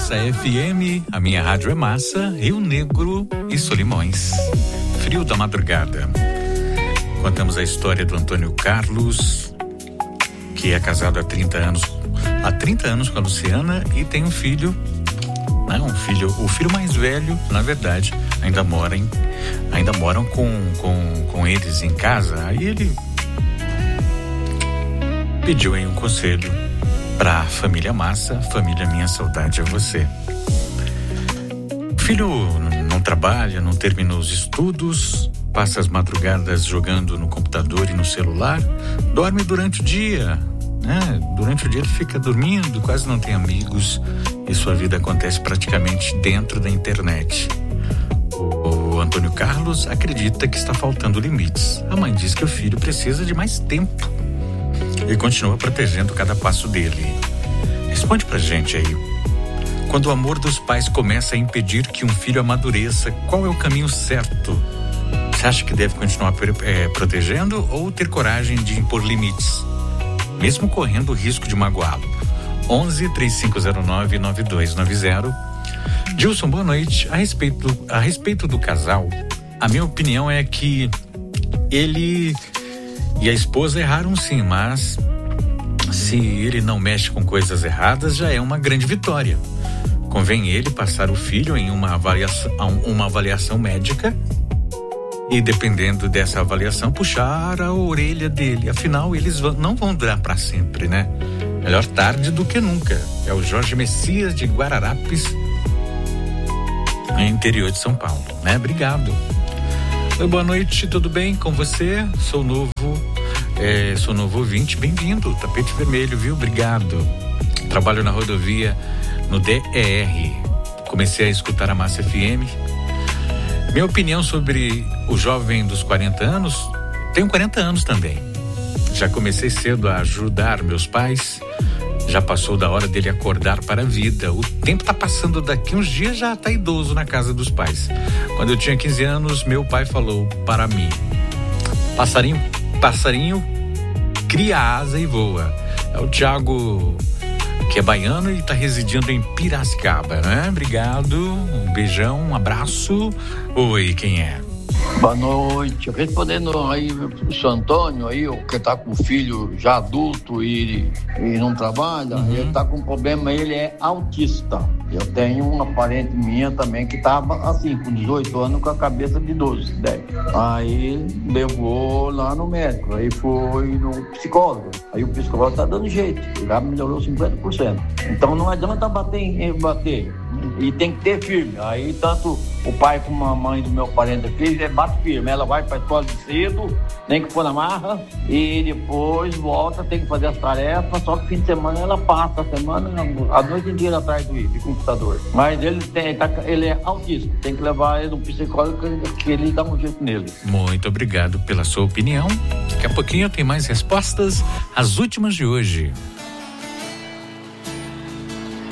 Massa FM, a minha rádio é Massa, Rio Negro e Solimões. Frio da madrugada. Contamos a história do Antônio Carlos, que é casado há 30 anos com a Luciana e tem um filho, o filho mais velho, na verdade, ainda moram com eles em casa. Aí ele pediu aí um conselho para a família Massa, família Minha Saudade é Você. O filho não trabalha, não terminou os estudos, passa as madrugadas jogando no computador e no celular, dorme durante o dia, né? Durante o dia ele fica dormindo, quase não tem amigos e sua vida acontece praticamente dentro da internet. O Antônio Carlos acredita que está faltando limites. A mãe diz que o filho precisa de mais tempo e continua protegendo cada passo dele. Responde pra gente aí. Quando o amor dos pais começa a impedir que um filho amadureça, qual é o caminho certo? Você acha que deve continuar protegendo ou ter coragem de impor limites, mesmo correndo o risco de magoá-lo? 11-3509-9290. Gilson, boa noite. A respeito do casal, a minha opinião é que ele e a esposa erraram sim, mas se ele não mexe com coisas erradas, já é uma grande vitória. Convém ele passar o filho em uma avaliação médica e, dependendo dessa avaliação, puxar a orelha dele. Afinal, eles não vão durar para sempre, né? Melhor tarde do que nunca. É o Jorge Messias de Guararapes, no interior de São Paulo, né? Obrigado. Oi, boa noite, tudo bem com você? Sou novo ouvinte, bem-vindo, tapete vermelho, viu? Obrigado. Trabalho na rodovia, no DER. Comecei a escutar a Massa FM. Minha opinião sobre o jovem dos 40 anos, tenho 40 anos também. Já comecei cedo a ajudar meus pais, já passou da hora dele acordar para a vida. O tempo tá passando, daqui uns dias já tá idoso na casa dos pais. Quando eu tinha 15 anos, meu pai falou para mim: passarinho cria asa e voa. É o Thiago, que é baiano e tá residindo em Piracicaba, né? Obrigado, um beijão, um abraço. Oi, quem é? Boa noite. Respondendo aí o seu Antônio aí, o que tá com o filho já adulto e não trabalha, ele tá com um problema, ele é autista. Eu tenho uma parente minha também que tava assim, com 18 anos, com a cabeça de 12, 10. Aí levou lá no médico, aí foi no psicólogo. Aí o psicólogo tá dando jeito, já melhorou 50%. Então não adianta bater. E tem que ter firme. Aí tanto o pai como a mãe do meu parente aqui, bate firme. Ela vai pra escola de cedo, tem que pôr na marra, e depois volta, tem que fazer as tarefas, só que fim de semana ela passa a semana, a noite inteira atrás de computador. Mas ele é autista, tem que levar ele no psicólogo que ele dá um jeito nele. Muito obrigado pela sua opinião. Daqui a pouquinho tem mais respostas, as últimas de hoje.